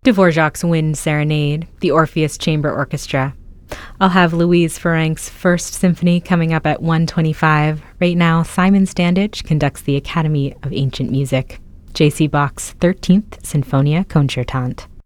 Dvorak's Wind Serenade, the Orpheus Chamber Orchestra. I'll have Louise Ferenc's First Symphony coming up at 1:25. Right now, Simon Standage conducts the Academy of Ancient Music. J.C. Bach's 13th Sinfonia Concertante.